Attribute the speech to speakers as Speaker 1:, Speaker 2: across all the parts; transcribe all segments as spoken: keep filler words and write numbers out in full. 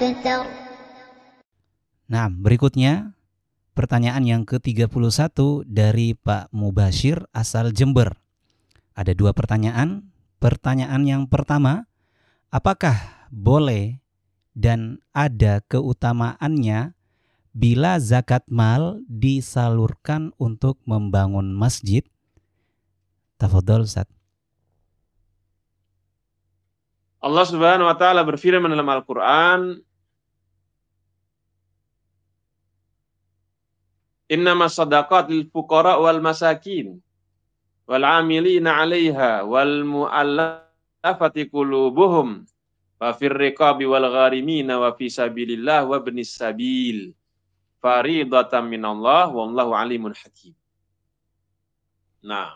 Speaker 1: Nah, berikutnya pertanyaan yang ke tiga puluh satu dari Pak Mubashir asal Jember. Ada dua pertanyaan. Pertanyaan yang pertama, apakah boleh dan ada keutamaannya bila zakat mal disalurkan untuk membangun masjid? Tafadhol Ustaz.
Speaker 2: Allah Subhanahu wa taala berfirman dalam Al-Qur'an, innamas shadaqat lil fuqara wal masakin wal 'amilina 'alaiha wal mu'allafati qulubuhum wa fir riqabi wal gharimina wa fi sabilillah wa ibnis sabil faridatan minallah wallahu alimun hakim. Nah,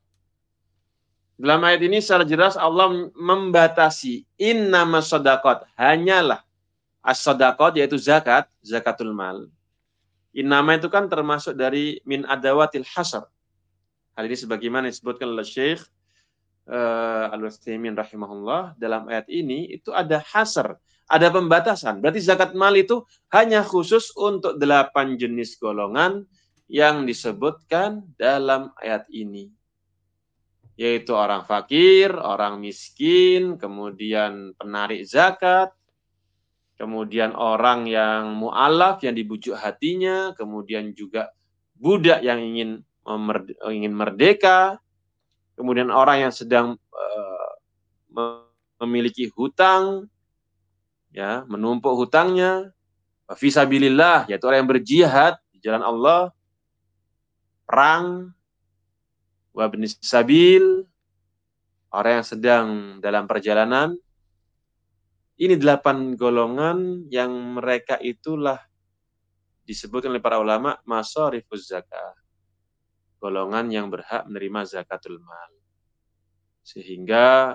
Speaker 2: dalam ayat ini secara jelas Allah membatasi innamas shadaqat, hanyalah as-shadaqat yaitu zakat, zakatul mal. Innama itu kan termasuk dari min adawatil hasr. Hal ini sebagaimana disebutkan oleh Syekh uh, Al-Utsaimin rahimahullah dalam ayat ini itu ada hasr, ada pembatasan. Berarti zakat mal itu hanya khusus untuk delapan jenis golongan yang disebutkan dalam ayat ini. Yaitu orang fakir, orang miskin, kemudian penarik zakat, kemudian orang yang mu'alaf, yang dibujuk hatinya, kemudian juga budak yang ingin ingin merdeka, kemudian orang yang sedang uh, memiliki hutang, ya, menumpuk hutangnya, fisabilillah, yaitu orang yang berjihad di jalan Allah, perang, wabnis sabil, orang yang sedang dalam perjalanan. Ini delapan golongan yang mereka itulah disebutkan oleh para ulama masharifuz zakah, golongan yang berhak menerima zakatul mal. Sehingga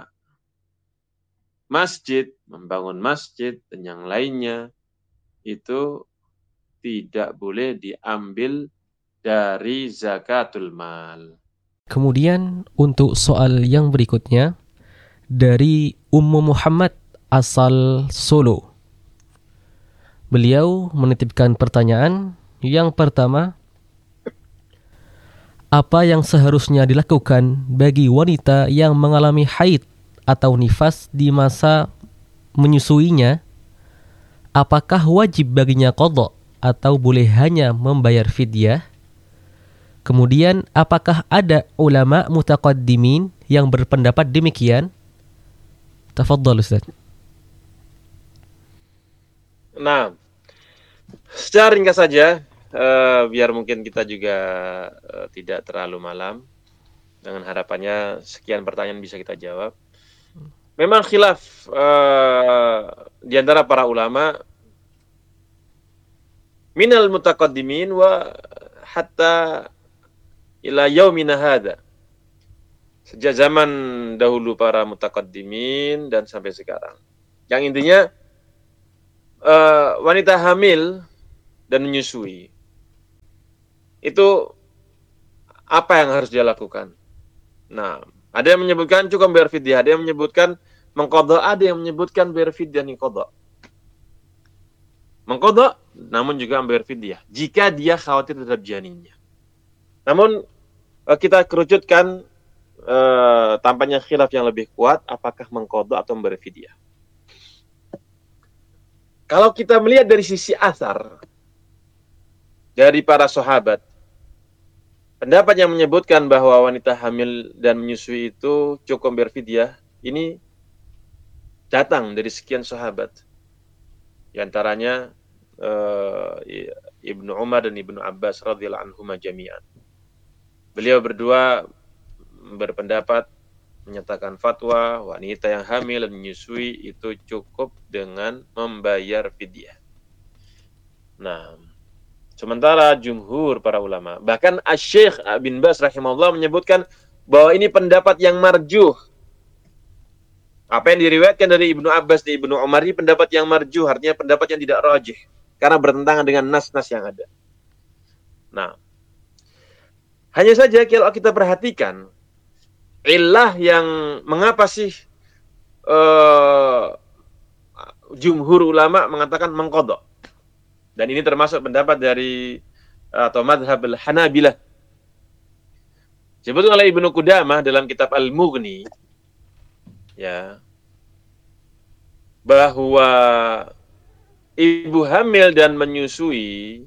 Speaker 2: masjid, membangun masjid dan yang lainnya itu tidak boleh diambil dari zakatul mal.
Speaker 3: Kemudian untuk soal yang berikutnya dari Ummu Muhammad asal Solo. Beliau menitipkan pertanyaan yang pertama, apa yang seharusnya dilakukan bagi wanita yang mengalami haid atau nifas di masa menyusuinya? Apakah wajib baginya qadha atau boleh hanya membayar fidyah? Kemudian, apakah ada ulama mutaqaddimin yang berpendapat demikian? Tafadhal Ustaz.
Speaker 2: Nah, secara ringkas saja, uh, biar mungkin kita juga uh, tidak terlalu malam, dengan harapannya sekian pertanyaan bisa kita jawab. Memang khilaf uh, di antara para ulama, minal mutaqaddimin wa hatta ila yaumina hadza. Sejak zaman dahulu para mutaqaddimin dan sampai sekarang. Yang intinya uh, wanita hamil dan menyusui itu apa yang harus dia lakukan? Nah, ada yang menyebutkan cukup bayar fidyah, ada yang menyebutkan mengqadha, ada yang menyebutkan bayar fidyah ni qadha. Mengqadha namun juga bayar fidyah jika dia khawatir terhadap janinnya. Namun kita kerucutkan uh, tampaknya khilaf yang lebih kuat, apakah mengqadha atau membayar fidyah. Kalau kita melihat dari sisi asar dari para sahabat, pendapat yang menyebutkan bahwa wanita hamil dan menyusui itu cukup membayar fidyah, ini datang dari sekian sahabat. Di antaranya uh, Ibnu Umar dan Ibnu Abbas radhiyallahu anhuma jami'an. Beliau berdua berpendapat menyatakan fatwa wanita yang hamil dan menyusui itu cukup dengan membayar fidyah. Nah, sementara jumhur para ulama, bahkan Asy-Syaikh bin Baz rahimahullah menyebutkan bahwa ini pendapat yang marjuh. Apa yang diriwayatkan dari Ibnu Abbas dan Ibnu Umar ini pendapat yang marjuh, artinya pendapat yang tidak rajih karena bertentangan dengan nas-nas yang ada. Nah, hanya saja kalau kita perhatikan illah yang mengapa sih uh, jumhur ulama mengatakan mengqadha. Dan ini termasuk pendapat dari atau madhab al-Hanabilah. Disebut oleh Ibnu Qudamah dalam kitab Al-Mughni, ya, bahwa ibu hamil dan menyusui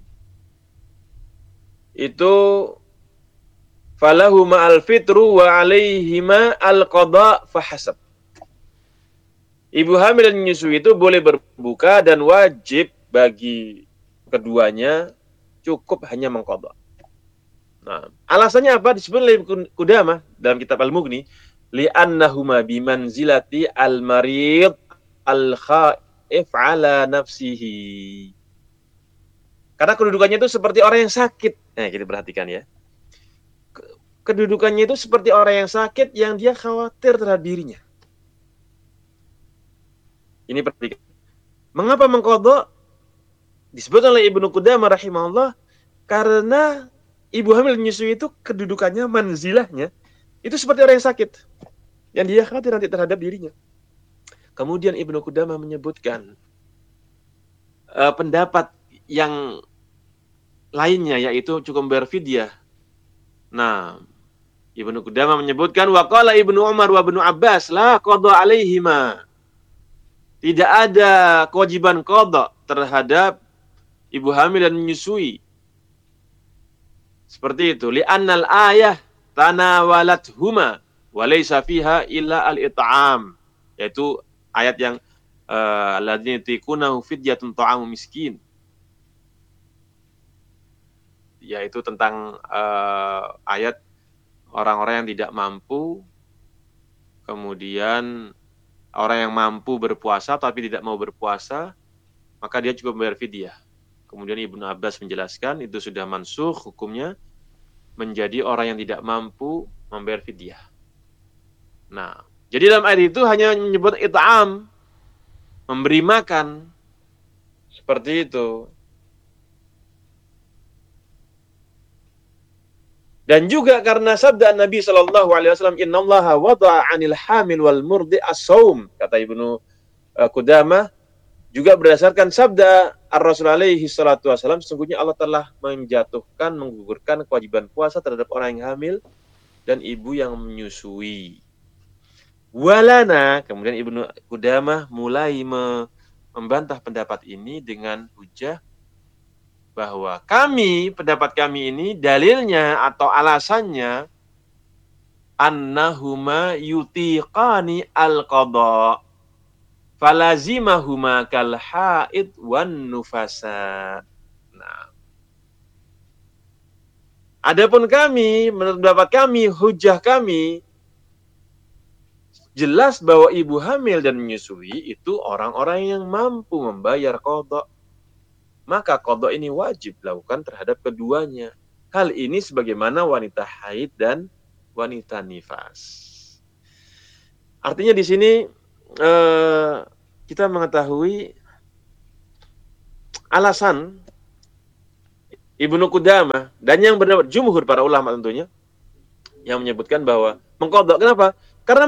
Speaker 2: itu falahu ma'al fitru wa alaihima al-qadha fahasab. Ibu hamil dan menyusui itu boleh berbuka dan wajib bagi keduanya cukup hanya mengqadha. Nah, alasannya apa? Disebut oleh Qudamah dalam kitab Al-Mughni, li'annahuma bimanzilati al-marid al-khaif ala nafsihi. Karena kedudukannya itu seperti orang yang sakit. Nah, kita perhatikan ya. Kedudukannya itu seperti orang yang sakit yang dia khawatir terhadap dirinya. Ini perhatikan. Mengapa mengqadha? Disebut oleh Ibnu Qudamah rahimahullah karena ibu hamil menyusui itu kedudukannya, manzilahnya itu seperti orang yang sakit yang dia khawatir nanti terhadap dirinya. Kemudian Ibnu Qudamah menyebutkan uh, pendapat yang lainnya, yaitu cukup membayar fidyah. Nah, Ibnu Qudamah menyebutkan waqala Ibnu Umar wa Ibnu Abbas la qadha alaihima. Tidak ada kewajiban qadha terhadap ibu hamil dan menyusui. Seperti itu. Li'annal ayah tanawalat huma wa laysa fiha illa al-it'am. Yaitu ayat yang alladzina yutiqunahu fidyatun ta'amu miskin. Yaitu tentang uh, ayat orang-orang yang tidak mampu, kemudian orang yang mampu berpuasa tapi tidak mau berpuasa, maka dia cukup membayar fidyah. Kemudian Ibnu Abbas menjelaskan itu sudah mansukh hukumnya menjadi orang yang tidak mampu membayar fidyah. Nah, jadi dalam ayat itu hanya menyebut it'am, memberi makan. Seperti itu. Dan juga karena sabda Nabi sallallahu alaihi wasallam, "Innallaha wada'a 'anil hamil wal murdi as-shaum," kata Ibnu Qudamah, juga berdasarkan sabda Ar-Rasul alaihi salatu wasallam, sesungguhnya Allah telah menjatuhkan, menggugurkan kewajiban puasa terhadap orang yang hamil dan ibu yang menyusui. Walana, kemudian Ibnu Qudamah mulai membantah pendapat ini dengan hujah bahwa kami, pendapat kami ini dalilnya atau alasannya annahuma yutiqani al-qadha falazimahuma kal haid wan nufasa. Nah, adapun kami, menurut pendapat kami, hujah kami jelas bahwa ibu hamil dan menyusui itu orang-orang yang mampu membayar qadha. Maka qadha ini wajib dilakukan terhadap keduanya. Hal ini sebagaimana wanita haid dan wanita nifas. Artinya di sini eh, kita mengetahui alasan Ibnu Qudamah dan yang benar jumhur para ulama tentunya yang menyebutkan bahwa mengqadha. Kenapa?